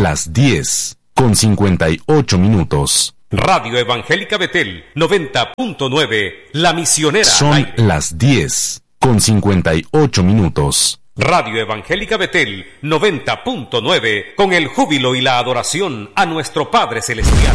las 10:58. Radio Evangélica Betel 90.9, La Misionera. Son las 10:58. Radio Evangélica Betel 90.9, con el júbilo y la adoración a nuestro Padre Celestial.